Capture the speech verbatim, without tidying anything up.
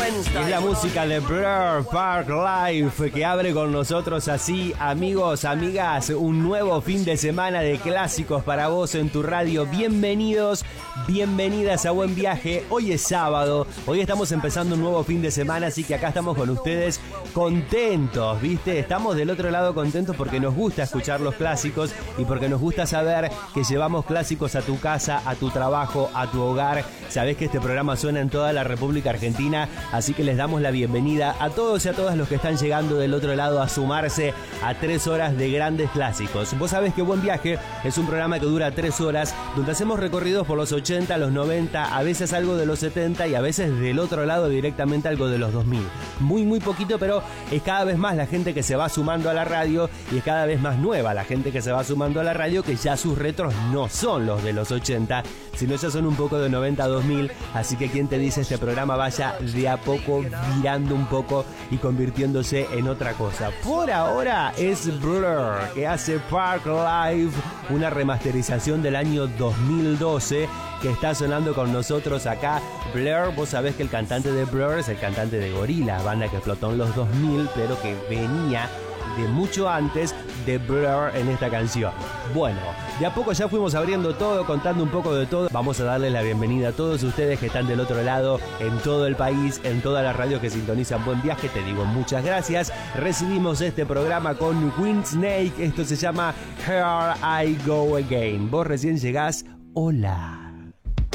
Es la música de Blur, Park Life, que abre con nosotros así, amigos, amigas, un nuevo fin de semana de clásicos para vos en tu radio. Bienvenidos, bienvenidas a Buen Viaje. Hoy es sábado, hoy estamos empezando un nuevo fin de semana, así que acá estamos con ustedes contentos, ¿viste? Estamos del otro lado contentos porque nos gusta escuchar los clásicos y porque nos gusta saber que llevamos clásicos a tu casa, a tu trabajo, a tu hogar. Sabés que este programa suena en toda la República Argentina, así que les damos la bienvenida a todos y a todas los que están llegando del otro lado a sumarse a tres horas de grandes clásicos. Vos sabés que Buen Viaje es un programa que dura tres horas, donde hacemos recorridos por los ochenta, los noventa, a veces algo de los setenta y a veces del otro lado directamente algo de los dos mil. Muy, muy poquito, pero es cada vez más la gente que se va sumando a la radio y es cada vez más nueva la gente que se va sumando a la radio, que ya sus retros no son los de los ochenta, sino ya son un poco de noventa a dos mil, así que quien te dice este programa vaya de a poco virando un poco y convirtiéndose en otra cosa. Por ahora es Blur, que hace Park Life, una remasterización del año dos mil doce que está sonando con nosotros acá. Blur, vos sabés que el cantante de Blur es el cantante de Gorillaz, banda que explotó en los dos mil, pero que venía de mucho antes de Blur en esta canción. Bueno, de a poco ya fuimos abriendo todo, contando un poco de todo. Vamos a darles la bienvenida a todos ustedes que están del otro lado, en todo el país, en todas las radios que sintonizan Buen Viaje. Te digo muchas gracias. Recibimos este programa con Whitesnake. Esto se llama Here I Go Again. Vos recién llegás. Hola.